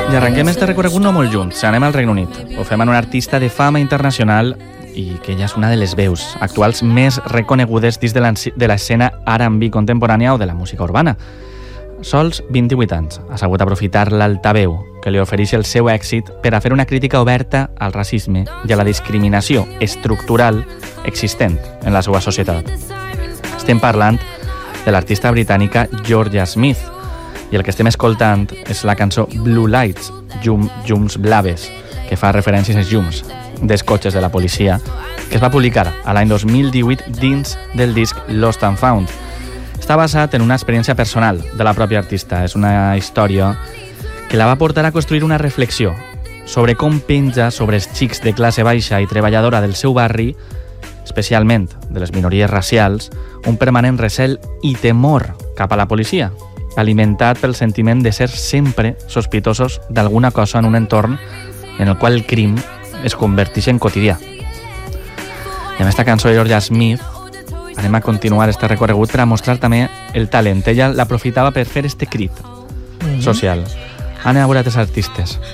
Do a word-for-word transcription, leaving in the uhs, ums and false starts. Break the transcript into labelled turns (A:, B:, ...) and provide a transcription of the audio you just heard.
A: I arrenquem este recorregut no molt junts, anem al Regne Unit. Ho fem en un artista de fama internacional i que ella és una de les veus actuals més reconegudes dins de l'escena R and B contemporània o de la música urbana. Sols vint-i-vuit anys ha sabut aprofitar l'altaveu que li ofereix el seu èxit per a fer una crítica oberta al racisme i a la discriminació estructural existent en la seva societat. Estem parlant de l'artista britànica Jorja Smith i el que estem escoltant és la cançó Blue Lights, llum, llums blaves, que fa referències als llums dels cotxes de la policia, que es va publicar a l'any dos mil divuit dins del disc Lost and Found. Està basat en una experiència personal de la pròpia artista. És una història que la va portar a construir una reflexió sobre com penja sobre els xics de classe baixa i treballadora del seu barri, especialment de les minories racials, un permanent recel i temor cap a la policia, alimentat pel sentiment de ser sempre sospitosos d'alguna cosa en un entorn en el qual el crim es converteix en quotidià. I amb esta cançó de Jorja Smith anem a continuar este recorregut per a mostrar també el talent. Ella l'aprofitava per fer este crit social. Anem a veure altres artistes.